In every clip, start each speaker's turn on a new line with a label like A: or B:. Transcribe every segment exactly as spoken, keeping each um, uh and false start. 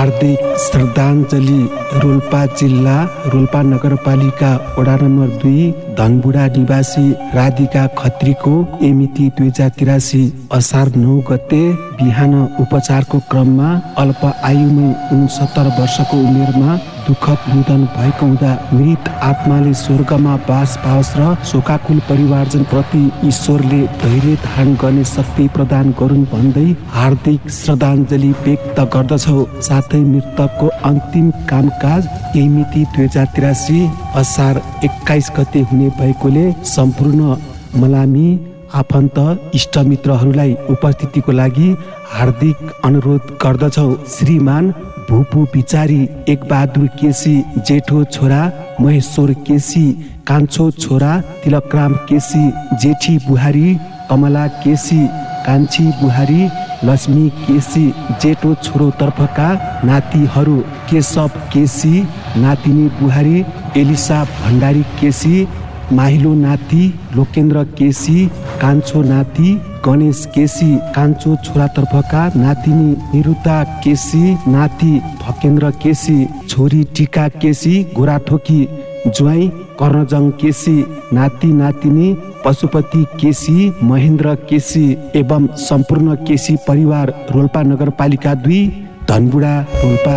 A: हार्दिक श्रद्धाञ्जली। रोल्पा जिल्ला रोल्पा नगरपालिका वडा नम्बर दुई धनबुढा निवासी राधिका खत्रीको एमिति दुई हजार तिरासी असार नौ गते बिहान उपचारको क्रममा अल्प आयुमै उनसत्तर वर्षको उमेरमा दुःखद निधन भएको हुँदा मृत आत्माले स्वर्गमा बास पाओस् र शोकाकुल परिवारजन प्रति ईश्वरले धैर्य धारण गर्ने शक्ति प्रदान गरून् भन्दै हार्दिक श्रद्धाञ्जली व्यक्त गर्दछौ। साथै मृतकको अन्तिम कामकाज यही मिति दुई हजार तिरासी असार एक्काइस गते हुने भएकोले सम्पूर्ण मलामी आफन्त इष्टमित्रहरूलाई उपस्थितिको लागि हार्दिक अनुरोध गर्दछौ। श्रीमान भूपू विचारी एक बहादुर केसी जेठो छोरा, महेश्वर केसी कान्छो छोरा, तिलकराम केसी जेठी बुहारी, कमला केसी कान्छी बुहारी, लक्ष्मी केसी जेठो छोरो तर्फका नातिहरू केशव केसी नातिनी बुहारी, एलिसा भण्डारी केसी माहिलो नाति, लोकेन्द्र केसी कान्छो नाति, गणेश केसी कान्छो छोरा तर्फका नातिनी निरुता केसी नाति भकेन्द्र केसी, छोरी टिका केसी गोराथोकी, ज्वाइँ कर्णजङ केसी नाति नातिनी पशुपति केसी, महेन्द्र केसी एवं सम्पूर्ण केसी परिवार रोल्पा नगरपालिका दुई धनबुढा रोल्पा।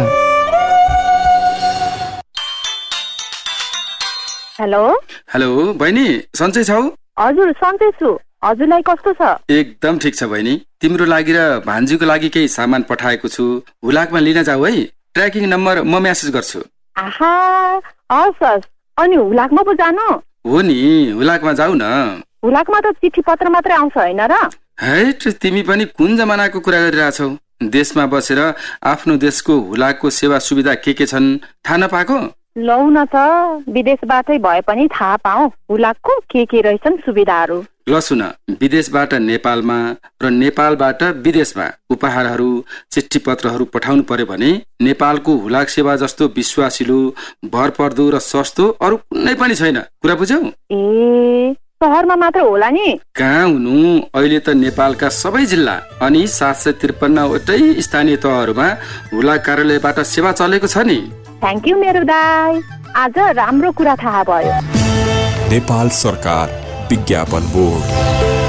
B: हेलो
C: हेलो बहिनी, सन्चै छौ?
B: हजुर सन्चै छु। हजुरलाई कस्तो छ?
C: एकदम ठिक छ बहिनी। तिम्रो लागि र भान्जीको लागि केही सामान पठाएको छु, हुलाकमा लिन जाऊ है। ट्र्याकिङ नम्बर म मेसेज गर्छु।
B: आहा हस् हस्। अनि हुलाकमा पो जानु?
C: हो नि, हुलाकमा जाऊ न।
B: हुलाकमा त चिठी पत्र मात्रै आउँछ हैन र?
C: हैट, तिमी पनि कुन जमानाको कुरा गरिरहेछौ? देशमा बसेर आफ्नो देशको हुलाकको सेवा सुविधा के के छन् थाहा नपाएको?
B: लौ न त, विदेशबाटै भए पनि थाहा पाऊ हुलाकको के के रहेछन् सुविधाहरू।
C: ल सुन, विदेशबाट नेपालमा र नेपालबाट विदेशमा उपहारहरू चिठी पत्रहरू पठाउनु पर्यो भने नेपालको हुलाक सेवा जस्तो विश्वासिलो, भरपर्दो र सस्तो अरू कुनै पनि छैन। कुरा बुझ्यौ?
B: ए सहरमा मात्र होला नि?
C: कहाँ हुनु, अहिले त नेपालका सबै जिल्ला अनि सात सय त्रिपन्न वटै स्थानीय तहहरूमा हुलाक कार्यालयबाट सेवा चलेको छ नि।
B: थ्याङ्क यू मेरो दाइ, आज राम्रो कुरा थाहा भयो।
D: नेपाल सरकार विज्ञापन बोर्ड।